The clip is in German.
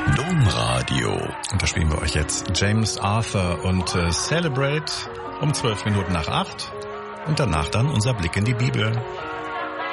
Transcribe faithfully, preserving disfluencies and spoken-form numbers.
Domradio. Und da spielen wir euch jetzt James Arthur und äh, Celebrate um zwölf Minuten nach acht und danach dann unser Blick in die Bibel.